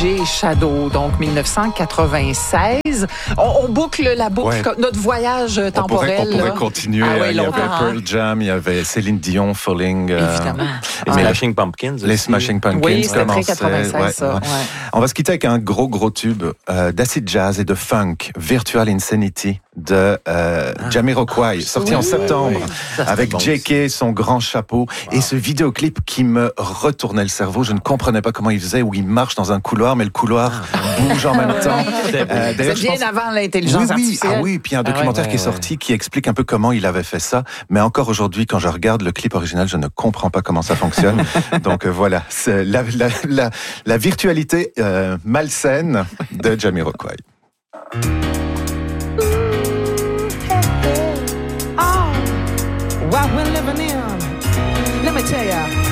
DJ Shadow, donc 1996. On boucle la boucle, notre voyage temporel. On pourrait continuer. Il y avait Pearl Jam, il y avait Céline Dion, Falling. Évidemment. Les Smashing Pumpkins. Les Smashing Pumpkins. Oui, c'était très 96, ça. Ouais. On va se quitter avec un gros tube d'acid jazz et de funk, Virtual Insanity de Jamiroquai, sorti en septembre, avec J.K., son grand chapeau, et ce vidéoclip qui me retournait le cerveau. Je ne comprenais pas comment il faisait, où il marche dans un couloir, mais le couloir bouge en même temps. C'est bien avant l'intelligence artificielle. Oui, puis il y a un documentaire qui est sorti qui explique un peu comment il avait fait ça, mais encore aujourd'hui, quand je regarde le clip original, je ne comprends pas comment ça fonctionne. Donc voilà, c'est la virtualité malsaine de Jamiroquai. What we're living in, let me tell ya.